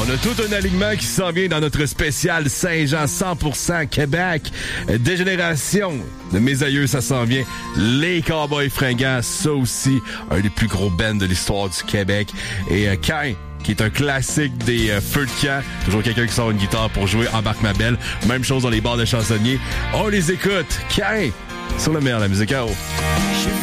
On a tout un alignement qui s'en vient dans notre spécial Saint-Jean 100% Québec. Des générations de mes aïeux, ça s'en vient. Les Cowboys fringants, ça aussi, un des plus gros bands de l'histoire du Québec. Et Cain, qui est un classique des feux de camp. Toujours quelqu'un qui sort une guitare pour jouer Embarque ma belle. Même chose dans les bars de chansonniers. On les écoute. Cain, sur le meilleur, la musique à eau.